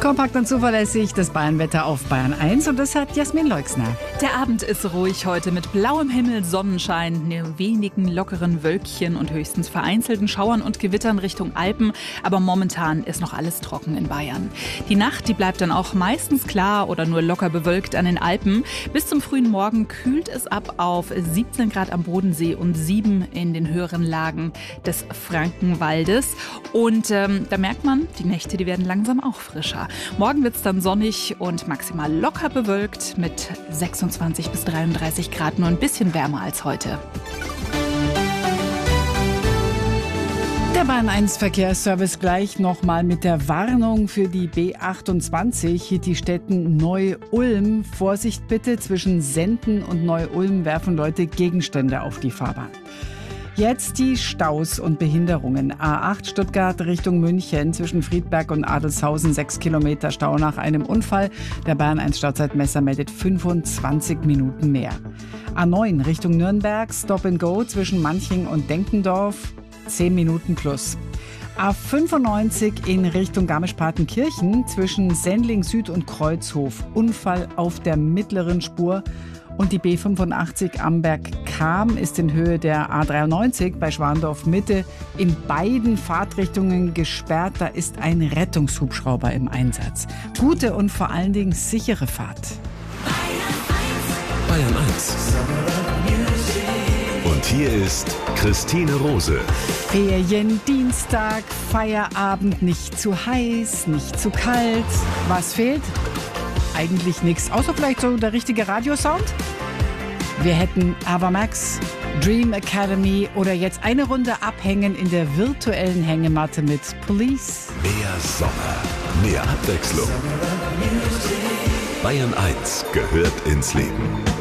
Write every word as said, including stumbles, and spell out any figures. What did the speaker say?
Kompakt und zuverlässig das Bayernwetter auf Bayern eins und das hat Jasmin Leixner. Der Abend ist ruhig heute mit blauem Himmel, Sonnenschein, wenigen lockeren Wölkchen und höchstens vereinzelten Schauern und Gewittern Richtung Alpen. Aber momentan ist noch alles trocken in Bayern. Die Nacht, die bleibt dann auch meistens klar oder nur locker bewölkt an den Alpen. Bis zum frühen Morgen kühlt es ab auf siebzehn Grad am Bodensee und sieben in den höheren Lagen des Frankenwaldes. Und ähm, da merkt man, die Nächte, die werden langsam auch frischer. Morgen wird es dann sonnig und maximal locker bewölkt mit sechsundzwanzig bis dreiunddreißig Grad, nur ein bisschen wärmer als heute. Der Bayern eins Verkehrsservice gleich nochmal mit der Warnung für die B achtundzwanzig. Die Städten Neu-Ulm. Vorsicht bitte, zwischen Senden und Neu-Ulm werfen Leute Gegenstände auf die Fahrbahn. Jetzt die Staus und Behinderungen. A acht Stuttgart Richtung München zwischen Friedberg und Adelshausen sechs Kilometer Stau nach einem Unfall. Der Bayern eins Stauzeitmesser meldet fünfundzwanzig Minuten mehr. A neun Richtung Nürnberg Stop and Go zwischen Manching und Denkendorf zehn Minuten plus. A fünfundneunzig in Richtung Garmisch-Partenkirchen zwischen Sendling Süd und Kreuzhof. Unfall auf der mittleren Spur. Und die B fünfundachtzig Amberg-Cham ist in Höhe der A dreiundneunzig bei Schwandorf Mitte in beiden Fahrtrichtungen gesperrt. Da ist ein Rettungshubschrauber im Einsatz. Gute und vor allen Dingen sichere Fahrt. Bayern eins. Und hier ist Christine Rose. Feriendienstag, Feierabend, nicht zu heiß, nicht zu kalt. Was fehlt? Eigentlich nichts, außer vielleicht so der richtige Radiosound. Wir hätten Ava Max, Dream Academy oder jetzt eine Runde abhängen in der virtuellen Hängematte mit Police. Mehr Sommer, mehr Abwechslung. Bayern eins gehört ins Leben.